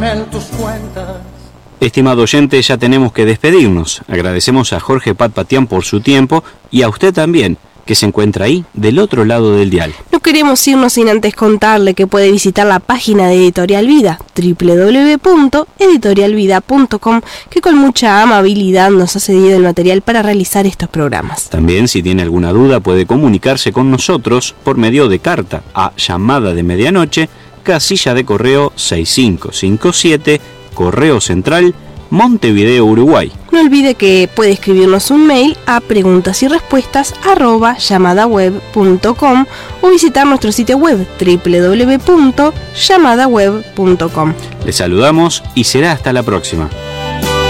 en tus cuentas. Estimado oyente, ya tenemos que despedirnos. Agradecemos a Jorge Pat Patián por su tiempo y a usted también, que se encuentra ahí, del otro lado del dial. No queremos irnos sin antes contarle que puede visitar la página de Editorial Vida, www.editorialvida.com, que con mucha amabilidad nos ha cedido el material para realizar estos programas. También, si tiene alguna duda, puede comunicarse con nosotros por medio de carta a Llamada de Medianoche, casilla de correo 6557, Correo Central, Montevideo, Uruguay. No olvide que puede escribirnos un mail a preguntasyrrespuestas@llamadaweb.com o visitar nuestro sitio web www.llamadaweb.com. Les saludamos y será hasta la próxima.